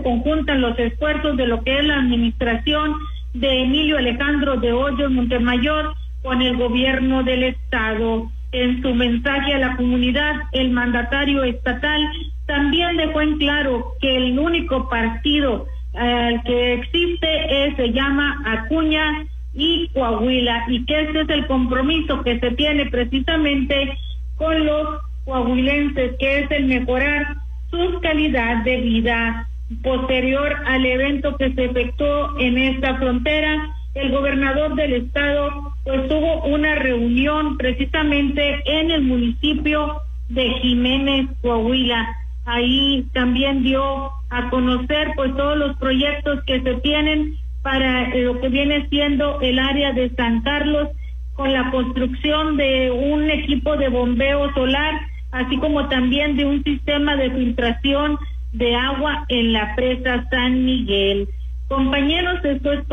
conjuntan los esfuerzos de lo que es la administración de Emilio Alejandro de Hoyos Montemayor con el gobierno del estado. En su mensaje a la comunidad, el mandatario estatal también dejó en claro que el único partido que existe se llama Acuña y Coahuila, y que este es el compromiso que se tiene precisamente con los coahuilenses, que es el mejorar su calidad de vida. Posterior al evento que se efectuó en esta frontera, el gobernador del estado pues tuvo una reunión precisamente en el municipio de Jiménez, Coahuila. Ahí también dio a conocer pues todos los proyectos que se tienen para lo que viene siendo el área de San Carlos, con la construcción de un equipo de bombeo solar, así como también de un sistema de filtración de agua en la presa San Miguel. Compañeros, esto es